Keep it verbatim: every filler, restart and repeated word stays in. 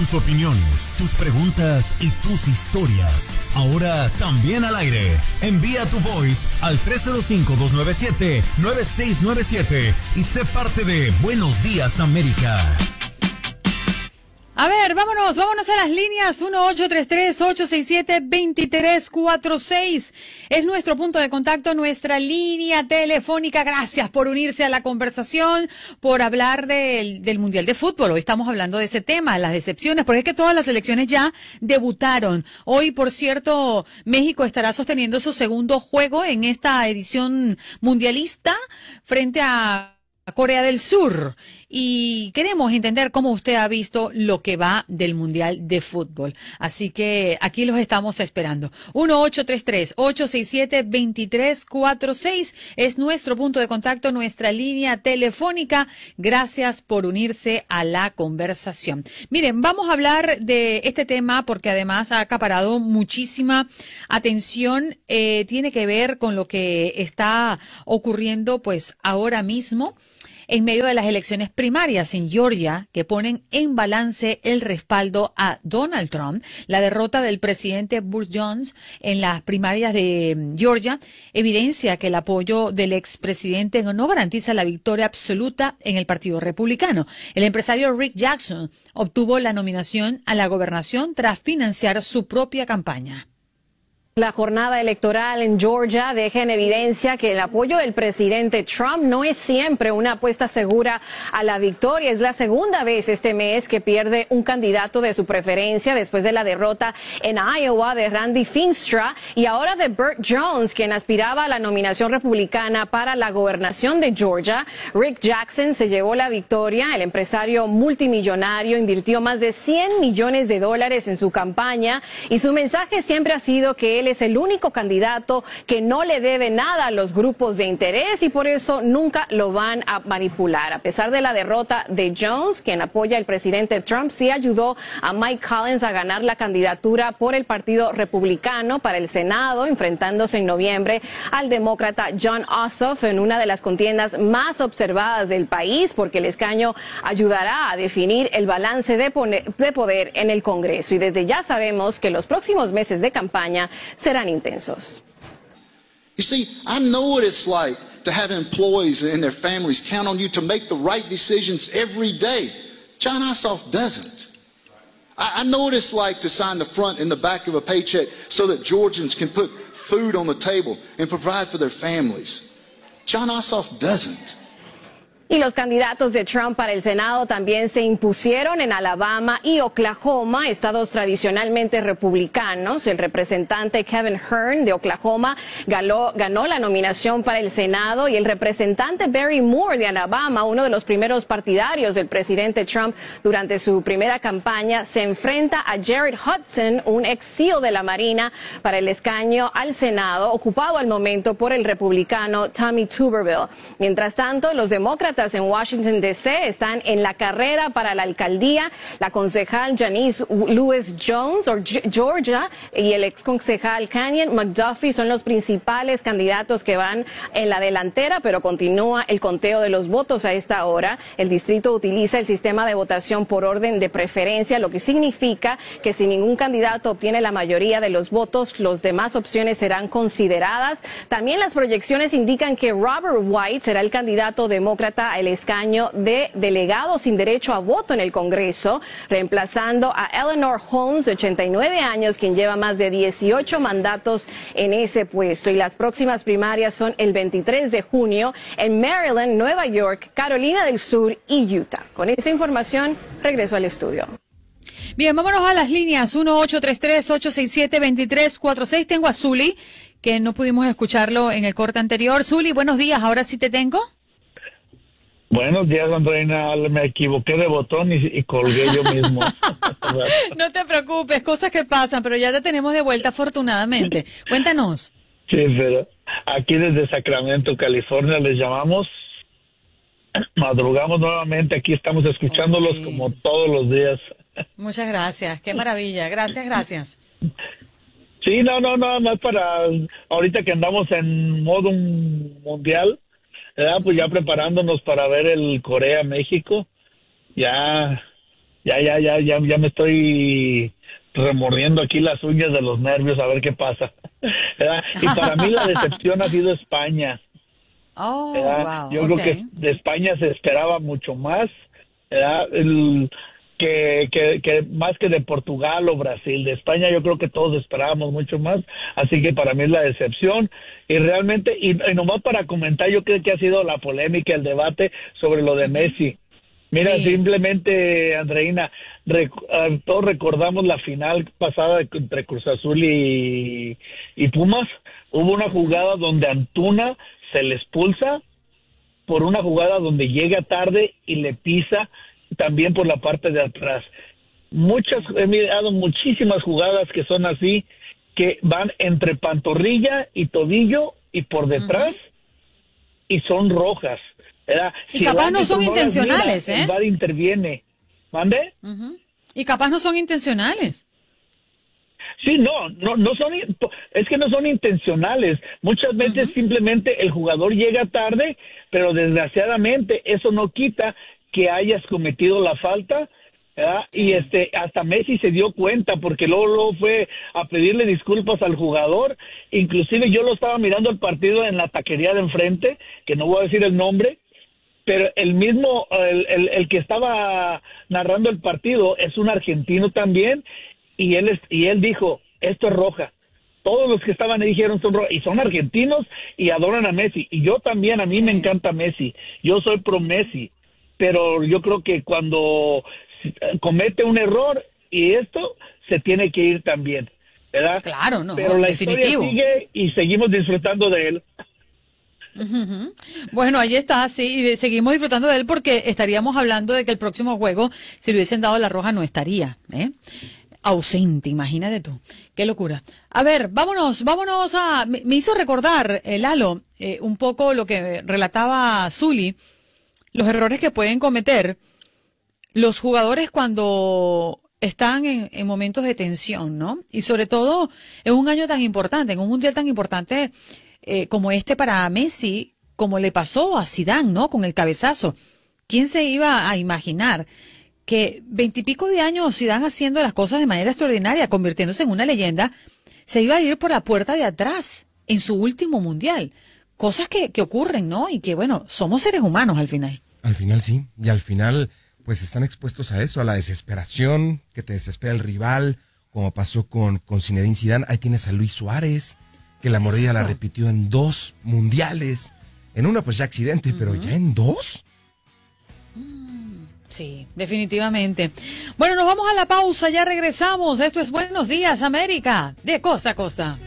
Tus opiniones, tus preguntas y tus historias. Ahora también al aire. Envía tu voice al tres cero cinco, dos nueve siete, nueve seis nueve siete y sé parte de Buenos Días América. A ver, vámonos, vámonos a las líneas. uno ocho tres tres, ocho seis siete, dos tres cuatro seis es nuestro punto de contacto, nuestra línea telefónica. Gracias por unirse a la conversación, por hablar del, del Mundial de Fútbol. Hoy estamos hablando de ese tema, las decepciones, porque es que todas las selecciones ya debutaron. Hoy, por cierto, México estará sosteniendo su segundo juego en esta edición mundialista frente a Corea del Sur. Y queremos entender cómo usted ha visto lo que va del Mundial de Fútbol. Así que aquí los estamos esperando. uno ocho tres tres, ocho seis siete, dos tres cuatro seis es nuestro punto de contacto, nuestra línea telefónica. Gracias por unirse a la conversación. Miren, vamos a hablar de este tema porque además ha acaparado muchísima atención. Eh, tiene que ver con lo que está ocurriendo pues ahora mismo en medio de las elecciones primarias en Georgia, que ponen en balance el respaldo a Donald Trump. La derrota del presidente Bush Jones en las primarias de Georgia evidencia que el apoyo del expresidente no garantiza la victoria absoluta en el Partido Republicano. El empresario Rick Jackson obtuvo la nominación a la gobernación tras financiar su propia campaña. La jornada electoral en Georgia deja en evidencia que el apoyo del presidente Trump no es siempre una apuesta segura a la victoria. Es la segunda vez este mes que pierde un candidato de su preferencia después de la derrota en Iowa de Randy Finstra y ahora de Burt Jones, quien aspiraba a la nominación republicana para la gobernación de Georgia. Rick Jackson se llevó la victoria. El empresario multimillonario invirtió más de cien millones de dólares en su campaña y su mensaje siempre ha sido que él es el único candidato que no le debe nada a los grupos de interés y por eso nunca lo van a manipular. A pesar de la derrota de Jones, quien apoya al presidente Trump, sí ayudó a Mike Collins a ganar la candidatura por el Partido Republicano para el Senado, enfrentándose en noviembre al demócrata Jon Ossoff en una de las contiendas más observadas del país, porque el escaño ayudará a definir el balance de, de poder en el Congreso. Y desde ya sabemos que los próximos meses de campaña serán intensos. You see, I know what it's like to have employees and their families count on you to make the right decisions every day. Jon Ossoff doesn't. I, I know what it's like to sign the front and the back of a paycheck so that Georgians can put food on the table and provide for their families. Jon Ossoff doesn't. Y los candidatos de Trump para el Senado también se impusieron en Alabama y Oklahoma, estados tradicionalmente republicanos. El representante Kevin Hern de Oklahoma ganó, ganó la nominación para el Senado y el representante Barry Moore de Alabama, uno de los primeros partidarios del presidente Trump durante su primera campaña, se enfrenta a Jared Hudson, un ex SEAL de la Marina, para el escaño al Senado, ocupado al momento por el republicano Tommy Tuberville. Mientras tanto, los demócratas en Washington D C están en la carrera para la alcaldía. La concejal Janice Lewis Jones, o Georgia, y el ex concejal Kenyon McDuffie son los principales candidatos que van en la delantera, pero continúa el conteo de los votos a esta hora. El distrito utiliza el sistema de votación por orden de preferencia, lo que significa que si ningún candidato obtiene la mayoría de los votos, las demás opciones serán consideradas. También las proyecciones indican que Robert White será el candidato demócrata al escaño de delegado sin derecho a voto en el Congreso, reemplazando a Eleanor Holmes, de ochenta y nueve años, quien lleva más de dieciocho mandatos en ese puesto. Y las próximas primarias son el veintitrés de junio en Maryland, Nueva York, Carolina del Sur y Utah. Con esta información, regreso al estudio. Bien, vámonos a las líneas uno ocho tres tres, ocho seis siete, dos tres cuatro seis. Tengo a Zuli, que no pudimos escucharlo en el corte anterior. Zuli, buenos días, ¿ahora sí te tengo? Buenos días, Andreina. Me equivoqué de botón y, y colgué yo mismo. No te preocupes, cosas que pasan, pero ya te tenemos de vuelta afortunadamente. Cuéntanos. Sí, pero aquí desde Sacramento, California, les llamamos. Madrugamos nuevamente, aquí estamos escuchándolos oh, sí. como todos los días. Muchas gracias, qué maravilla. Gracias, gracias. Sí, no, no, no, no es para ahorita que andamos en modo mundial. ¿Verdad? Pues ya preparándonos para ver el Corea-México, ya ya, ya, ya, ya, ya me estoy remordiendo aquí las uñas de los nervios a ver qué pasa. ¿Verdad? Y para mí la decepción ha sido España. Oh, ¿verdad? wow, Yo okay. creo que de España se esperaba mucho más, ¿verdad? El, que, que, que más que de Portugal o Brasil. De España yo creo que todos esperábamos mucho más, así que para mí es la decepción. Y realmente, y, y nomás para comentar, yo creo que ha sido la polémica, el debate sobre lo de uh-huh. Messi. Mira, sí. simplemente, Andreina, rec, uh, todos recordamos la final pasada entre Cruz Azul y, y Pumas. Hubo una jugada donde Antuna se le expulsa por una jugada donde llega tarde y le pisa también por la parte de atrás. Muchas, he mirado muchísimas jugadas que son así, que van entre pantorrilla y tobillo y por detrás, uh-huh. y son rojas. ¿verdad? Y si capaz no son no intencionales, mira, ¿eh? El V A R interviene. ¿Mande? Uh-huh. Y capaz no son intencionales. Sí, no, no, no son, es que no son intencionales. Muchas veces uh-huh. simplemente el jugador llega tarde, pero desgraciadamente eso no quita que hayas cometido la falta, ¿verdad? Sí. Y este, hasta Messi se dio cuenta, porque luego, luego fue a pedirle disculpas al jugador. Inclusive yo lo estaba mirando el partido en la taquería de enfrente, que no voy a decir el nombre, pero el mismo, el, el, el que estaba narrando el partido es un argentino también, y él es, y él dijo, esto es roja. Todos los que estaban ahí dijeron son rojas, y son argentinos y adoran a Messi. Y yo también, a mí sí. me encanta Messi. Yo soy pro Messi, pero yo creo que cuando comete un error y esto, se tiene que ir también, ¿verdad? Claro, no, pero la definitivo. historia sigue y seguimos disfrutando de él. Uh-huh. Bueno, ahí está, sí, y seguimos disfrutando de él porque estaríamos hablando de que el próximo juego, si le hubiesen dado la roja, no estaría, ¿eh? Ausente, imagínate tú. Qué locura. A ver, vámonos, vámonos a... Me, me hizo recordar, eh, Lalo, eh, un poco lo que relataba Zuli, los errores que pueden cometer los jugadores cuando están en, en momentos de tensión, ¿no? Y sobre todo en un año tan importante, en un mundial tan importante eh, como este para Messi, como le pasó a Zidane, ¿no? Con el cabezazo. ¿Quién se iba a imaginar que veintipico de años Zidane haciendo las cosas de manera extraordinaria, convirtiéndose en una leyenda, se iba a ir por la puerta de atrás en su último mundial? Cosas que, que ocurren, ¿no? Y que, bueno, somos seres humanos al final. Al final sí, y al final pues están expuestos a eso, a la desesperación, que te desespera el rival, como pasó con, con Zinedine Zidane. Ahí tienes a Luis Suárez, que la mordida la repitió en dos mundiales. En una pues ya accidente, uh-huh. pero ya en dos. Sí, definitivamente. Bueno, nos vamos a la pausa, ya regresamos. Esto es Buenos Días, América, de costa a costa.